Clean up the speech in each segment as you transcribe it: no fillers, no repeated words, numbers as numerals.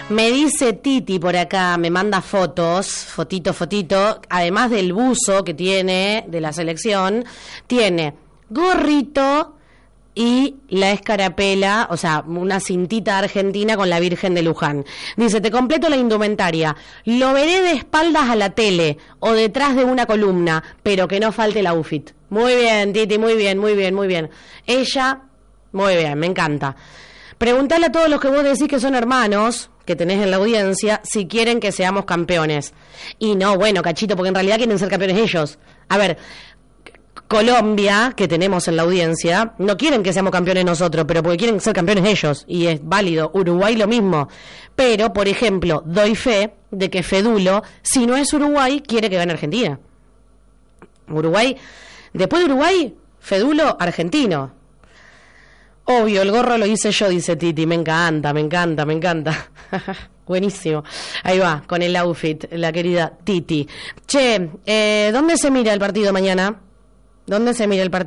Me dice Titi por acá, me manda fotito, además del buzo que tiene de la selección, tiene gorrito y la escarapela, o sea, una cintita argentina con la Virgen de Luján. Dice, te completo la indumentaria, lo veré de espaldas a la tele o detrás de una columna, pero que no falte el outfit. Muy bien, Titi, muy bien. Ella, muy bien, me encanta. Preguntale a todos los que vos decís que son hermanos, que tenés en la audiencia, si quieren que seamos campeones. Y no, bueno, cachito, porque en realidad quieren ser campeones ellos. A ver, Colombia, que tenemos en la audiencia, no quieren que seamos campeones nosotros, pero porque quieren ser campeones ellos, y es válido. Uruguay lo mismo. Pero, por ejemplo, doy fe de que Fedulo, si no es Uruguay, quiere que gane Argentina. Uruguay, después de Uruguay, Fedulo, argentino. Obvio, el gorro lo hice yo, dice Titi. Me encanta. Buenísimo. Ahí va, con el outfit, la querida Titi. Che, ¿dónde se mira el partido mañana? Tenés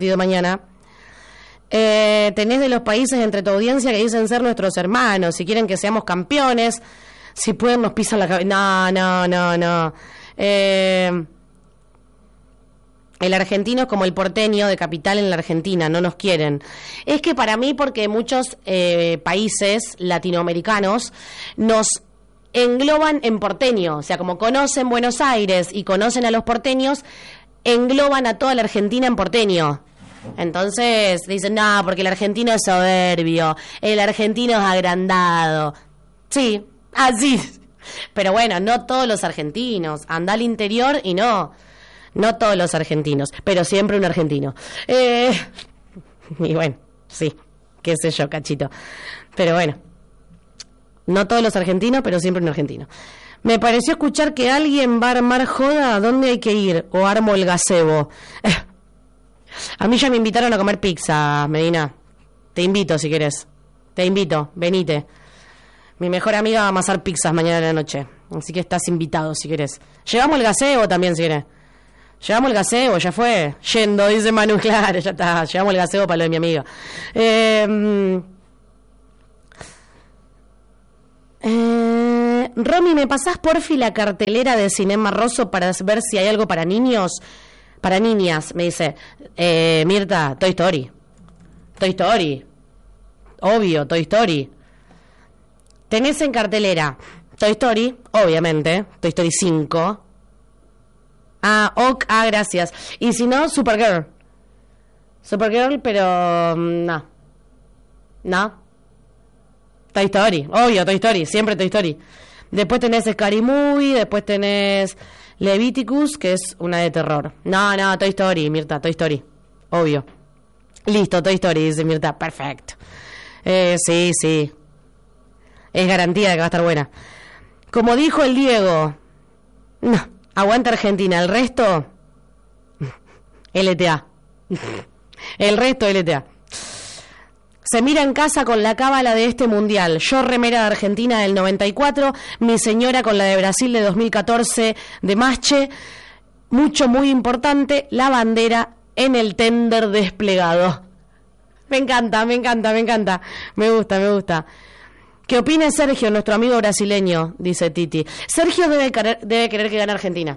de los países entre tu audiencia que dicen ser nuestros hermanos, si quieren que seamos campeones, si pueden nos pisan la cabeza. No. El argentino es como el porteño de capital en la Argentina, no nos quieren. Es que para mí, porque muchos países latinoamericanos nos engloban en porteño, o sea, como conocen Buenos Aires y conocen a los porteños, engloban a toda la Argentina en porteño. Entonces dicen, no, porque el argentino es soberbio, el argentino es agrandado. Sí, así. Pero bueno, no todos los argentinos. Anda al interior y no todos los argentinos, pero siempre un argentino. Y bueno, sí, qué sé yo, cachito. Pero bueno, no todos los argentinos, pero siempre un argentino. Me pareció escuchar que alguien va a armar joda. ¿Dónde hay que ir? O armo el gazebo. A mí ya me invitaron a comer pizza, Medina. Te invito si querés. Venite. Mi mejor amiga va a amasar pizzas mañana de la noche. Así que estás invitado si querés. Llevamos el gazebo también si querés. Llevamos el gazebo, ya fue. Yendo, dice Manu, claro, ya está. Llevamos el gazebo para lo de mi amiga. Romy, ¿me pasás porfi la cartelera de Cinema Rosso para ver si hay algo para niños? Para niñas, me dice. Mirta, Toy Story. Obvio, Toy Story. Tenés en cartelera Toy Story, obviamente. Toy Story 5. Gracias. Y si no, Supergirl, pero no. Toy Story, obvio, Toy Story, siempre Toy Story. Después tenés Scary Movie, después tenés Leviticus, que es una de terror. No, Toy Story, Mirta, Toy Story, obvio. Listo, Toy Story, dice Mirta, perfecto. Sí. Es garantía de que va a estar buena. Como dijo el Diego, no, aguanta Argentina, el resto, LTA. El resto, LTA. Se mira en casa con la cábala de este mundial. Yo remera de Argentina del 94, mi señora con la de Brasil de 2014 de Masche. Muy importante, la bandera en el tender desplegado. Me encanta. Me gusta. ¿Qué opina Sergio, nuestro amigo brasileño? Dice Titi. Sergio debe querer que gane Argentina.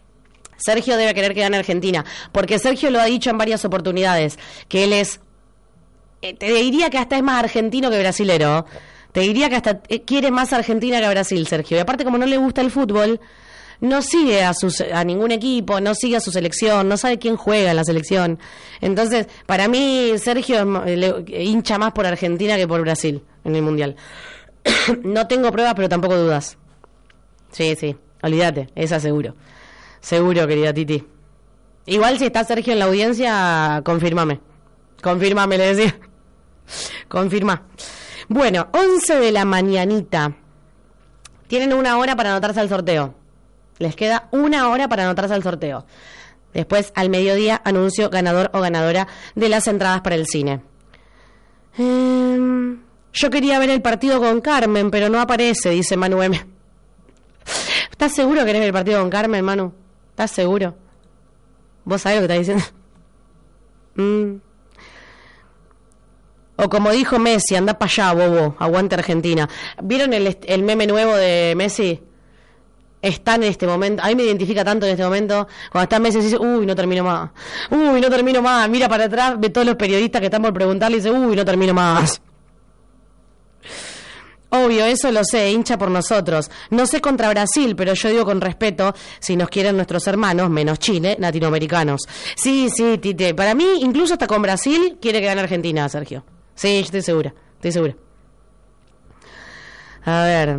Porque Sergio lo ha dicho en varias oportunidades, que él es... te diría que hasta es más argentino que brasilero. Te diría que hasta quiere más Argentina que Brasil, Sergio. Y aparte, como no le gusta el fútbol, no sigue a ningún equipo, no sigue a su selección, no sabe quién juega en la selección. Entonces, para mí, Sergio hincha más por Argentina que por Brasil en el Mundial. No tengo pruebas, pero tampoco dudas. Sí, olvídate, esa seguro. Seguro, querida Titi. Igual si está Sergio en la audiencia, confírmame, le decía. Confirma. Bueno, 11 de la mañanita. Tienen 1 hora para anotarse al sorteo. Les queda 1 hora para anotarse al sorteo. Después, al mediodía, anuncio ganador o ganadora de las entradas para el cine. Yo quería ver el partido con Carmen, pero no aparece, dice Manu M. ¿Estás seguro que querés ver el partido con Carmen, Manu? ¿Estás seguro? ¿Vos sabés lo que estás diciendo? O como dijo Messi, anda para allá, bobo, aguante Argentina. ¿Vieron el meme nuevo de Messi? Está en este momento, a mí me identifica tanto en este momento, cuando está Messi dice, uy, no termino más, mira para atrás, ve todos los periodistas que están por preguntarle y dice, uy, no termino más. Obvio, eso lo sé, hincha por nosotros. No sé contra Brasil, pero yo digo con respeto, si nos quieren nuestros hermanos, menos Chile, latinoamericanos. Sí, Tite, para mí, incluso hasta con Brasil, quiere que gane Argentina, Sergio. Sí, yo estoy segura. A ver.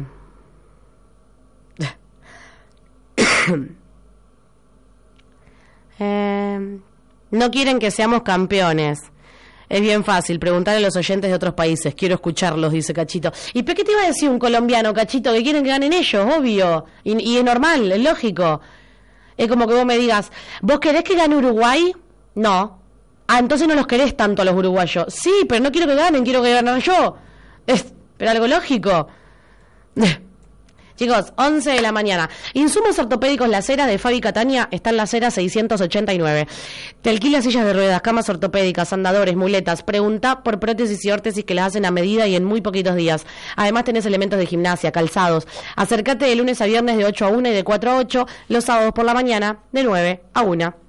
No quieren que seamos campeones. Es bien fácil, preguntarle a los oyentes de otros países. Quiero escucharlos, dice Cachito. ¿Y por qué te iba a decir un colombiano, Cachito, que quieren que ganen ellos? Obvio. Y es normal, es lógico. Es como que vos me digas, ¿vos querés que gane Uruguay? No. Ah, entonces no los querés tanto a los uruguayos. Sí, pero no quiero que ganen, quiero que ganen yo. Pero algo lógico. Chicos, 11 de la mañana. Insumos ortopédicos La Cera de Fabi Catania está en La Cera 689. Te alquila sillas de ruedas, camas ortopédicas, andadores, muletas. Pregunta por prótesis y órtesis que las hacen a medida y en muy poquitos días. Además tenés elementos de gimnasia, calzados. Acércate de lunes a viernes de 8 a 1 y de 4 a 8. Los sábados por la mañana de 9 a 1.